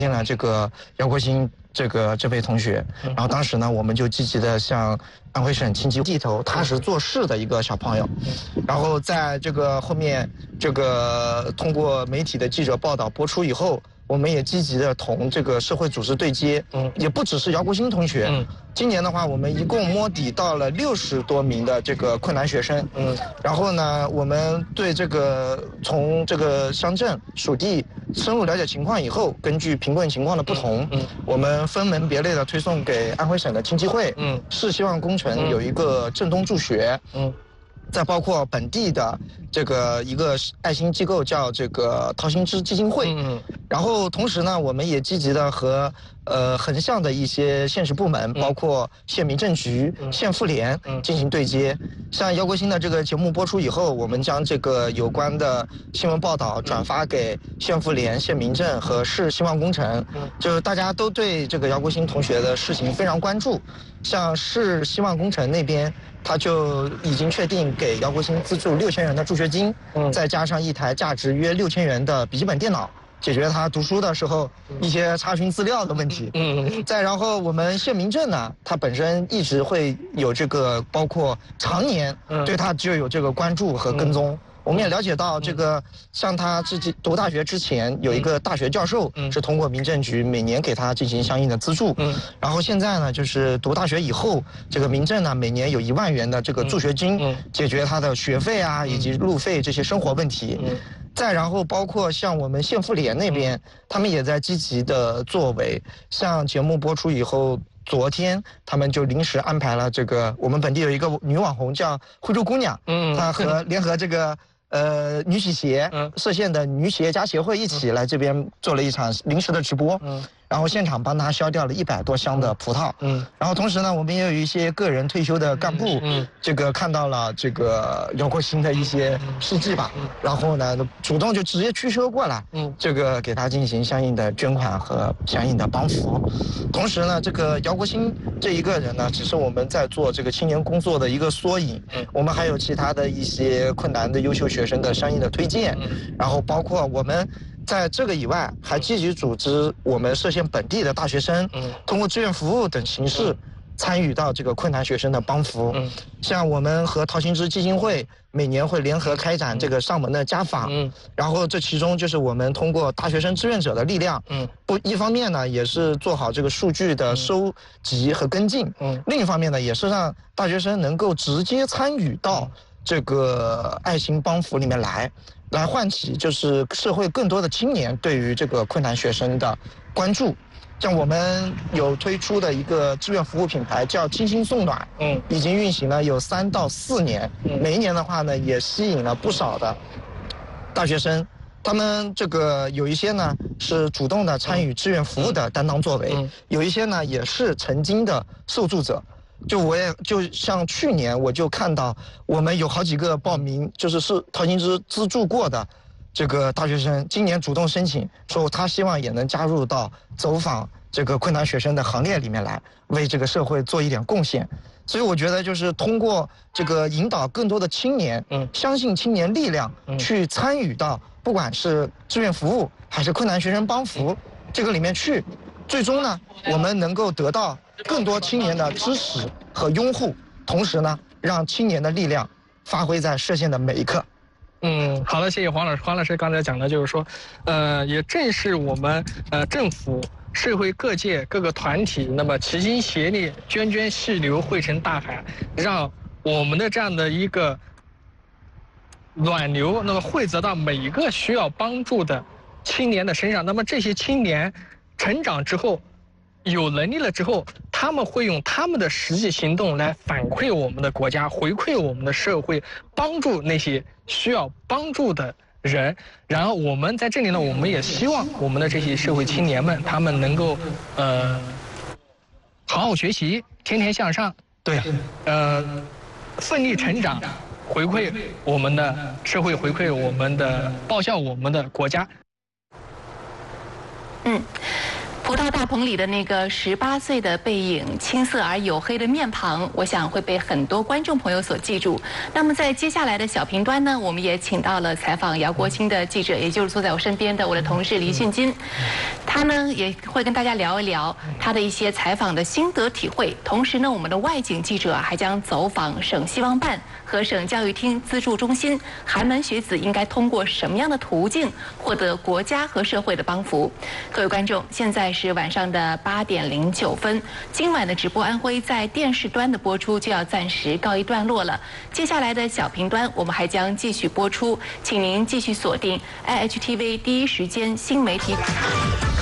见了这个姚国兴这位同学，然后当时呢，我们就积极的向安徽省青吉地头踏实做事的一个小朋友，然后在这个后面通过媒体的记者报道播出以后，我们也积极的同这个社会组织对接，也不只是姚国兴同学，今年的话，我们一共摸底到了60多名的这个困难学生，然后呢，我们对从这个乡镇属地深入了解情况以后，根据贫困情况的不同，我们分门别类的推送给安徽省的青基会，市希望工程有一个镇东助学，再包括本地的一个爱心机构叫这个陶行知基金会，然后同时呢，我们也积极的和横向的一些县市部门，包括县民政局、县妇联进行对接。像姚国兴的这个节目播出以后，我们将这个有关的新闻报道转发给县妇联、县民政和市希望工程，就是大家都对这个姚国兴同学的事情非常关注。像市希望工程那边，他就已经确定给姚国兴资助6000元的助学金，再加上一台价值约6000元的笔记本电脑，解决他读书的时候一些查询资料的问题。再然后我们县民政呢，他本身一直会有这个，包括常年对他就有这个关注和跟踪。我们也了解到，像他读大学之前有一个大学教授是通过民政局每年给他进行相应的资助，然后现在呢，就是读大学以后，这个民政呢每年有1万元的这个助学金，解决他的学费啊以及路费这些生活问题。再然后包括像我们县妇联那边，他们也在积极的作为。像节目播出以后，昨天他们就临时安排了我们本地有一个女网红叫惠州姑娘，她联合女企协歙县的女企业家协会一起来这边做了一场临时的直播，然后现场帮他削掉了100多箱的葡萄，然后同时呢，我们也有一些个人退休的干部，看到了姚国兴的一些事迹吧，然后呢，主动就直接驱车过来，给他进行相应的捐款和相应的帮扶。同时呢，姚国兴这一个人呢，只是我们在做青年工作的一个缩影，我们还有其他的一些困难的优秀学生的相应的推荐，然后包括我们在这个以外，还积极组织我们歙县本地的大学生，通过志愿服务等形式参与到困难学生的帮扶。像我们和陶行知基金会每年会联合开展上门的家访，然后这其中就是我们通过大学生志愿者的力量，一方面呢也是做好数据的收集和跟进，另一方面呢也是让大学生能够直接参与到爱心帮扶里面来唤起社会更多的青年对于困难学生的关注。像我们有推出的一个志愿服务品牌叫清新送暖，已经运行了有3到4年，每一年的话呢也吸引了不少的大学生，他们有一些呢是主动的参与志愿服务的担当作为，有一些呢也是曾经的受助者。就像去年我就看到我们有好几个报名是陶行知资助过的大学生，今年主动申请说他希望也能加入到走访困难学生的行列里面来，为社会做一点贡献。所以我觉得通过引导更多的青年，相信青年力量去参与到不管是志愿服务还是困难学生帮扶里面去，最终呢我们能够得到更多青年的支持和拥护，同时呢让青年的力量发挥在歙县的每一刻。 好的，谢谢黄老师。黄老师刚才讲的就是说，也正是我们政府、社会各界各个团体，那么齐心协力，涓细流汇成大海，让我们的这样的一个暖流，那么汇集到每一个需要帮助的青年的身上。那么这些青年成长之后，有能力了之后，他们会用他们的实际行动来反馈我们的国家，回馈我们的社会，帮助那些需要帮助的人。然后我们在这里呢，我们也希望我们的这些社会青年们，他们能够好好学习，天天向上， 对， 奋力成长，回馈我们的社会，回馈我们的报效我们的国家。 葡萄大棚里的那个18岁的背影，青涩而黝黑的面庞，我想会被很多观众朋友所记住。那么在接下来的小频端呢，我们也请到了采访姚国兴的记者，也就是坐在我身边的我的同事黎迅金。 他呢也会跟大家聊一聊他的一些采访的心得体会。同时呢，我们的外景记者还将走访省希望办和省教育厅资助中心，寒门学子应该通过什么样的途径获得国家和社会的帮扶？各位观众，现在是晚上的8点09分，今晚的直播安徽在电视端的播出就要暂时告一段落了。接下来的小频端我们还将继续播出，请您继续锁定 IHTV 第一时间新媒体。